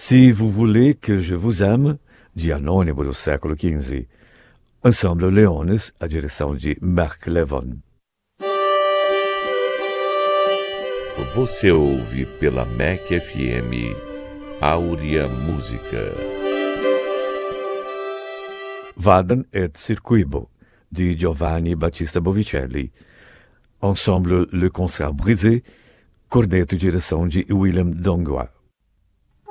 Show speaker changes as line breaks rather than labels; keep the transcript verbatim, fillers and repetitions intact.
Si vous voulez que je vous aime, de Anônimo do século quinze. Ensemble Leones, a direção de Mark Levon.
Você ouve pela M E C F M Áurea Música.
Vaden et Circuibo, de Giovanni Battista Bovicelli. Ensemble Le Concert Brisé, corneto e direção de Willem Dongwa.